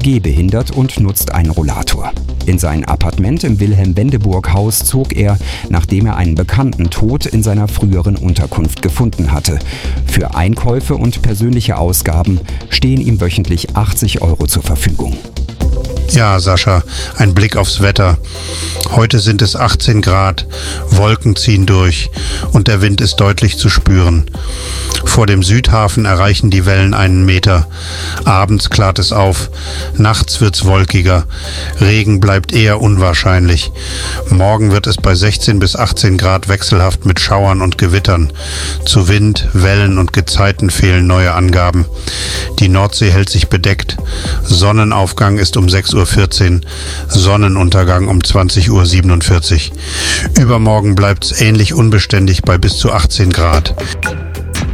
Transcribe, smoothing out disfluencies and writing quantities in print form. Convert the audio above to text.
gehbehindert und nutzt einen Rollator. In sein Appartement im Wilhelm-Wendeburg-Haus zog er, nachdem er einen Bekannten tot in seiner früheren Unterkunft gefunden hatte. Für Einkäufe und persönliche Ausgaben stehen ihm wöchentlich 80 € zur Verfügung. Ja, Sascha, ein Blick aufs Wetter. Heute sind es 18 Grad, Wolken ziehen durch und der Wind ist deutlich zu spüren. Vor dem Südhafen erreichen die Wellen 1 Meter. Abends klart es auf, nachts wird's wolkiger. Regen bleibt eher unwahrscheinlich. Morgen wird es bei 16 bis 18 Grad wechselhaft mit Schauern und Gewittern. Zu Wind, Wellen und Gezeiten fehlen neue Angaben. Die Nordsee hält sich bedeckt. Sonnenaufgang ist um 6:14 Uhr, Sonnenuntergang um 20:47 Uhr. Übermorgen bleibt's ähnlich unbeständig bei bis zu 18 Grad.